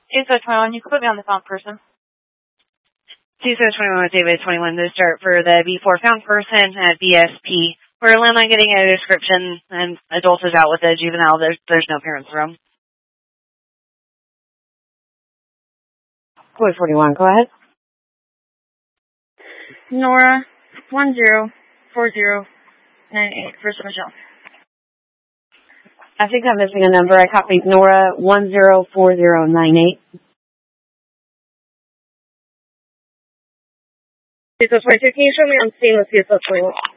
821, you can put me on the phone person. 2721 with David 21 to start for the B4 found person at BSP. We're landing on getting a description, and adult is out with a juvenile. There's no parents room. Boy 41, go ahead. Nora 104098 for Michelle. I think I'm missing a number. I copied Nora 104098. Can you show me on scene with CSS 21?